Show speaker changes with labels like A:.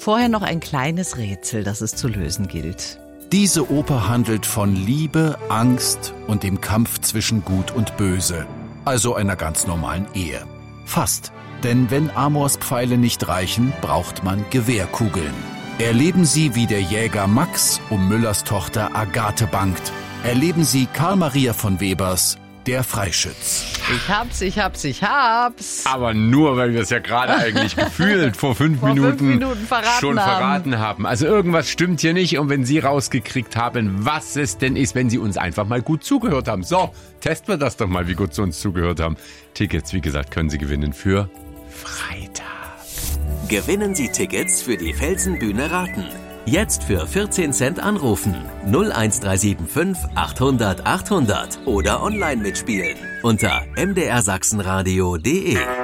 A: Vorher noch ein kleines Rätsel, das es zu lösen gilt.
B: Diese Oper handelt von Liebe, Angst und dem Kampf zwischen Gut und Böse. Also einer ganz normalen Ehe. Fast. Denn wenn Amors Pfeile nicht reichen, braucht man Gewehrkugeln. Erleben Sie, wie der Jäger Max um Müllers Tochter Agathe bangt. Erleben Sie Karl Maria von Webers Der Freischütz.
A: Ich hab's.
C: Aber nur, weil wir es ja gerade eigentlich gefühlt vor 5 Minuten schon verraten haben. Also irgendwas stimmt hier nicht. Und wenn Sie rausgekriegt haben, was es denn ist, wenn Sie uns einfach mal gut zugehört haben. So, testen wir das doch mal, wie gut Sie uns zugehört haben. Tickets, wie gesagt, können Sie gewinnen für Freitag.
D: Gewinnen Sie Tickets für die Felsenbühne Raten. Jetzt für 14 Cent anrufen 01375 800 800 oder online mitspielen unter mdrsachsenradio.de.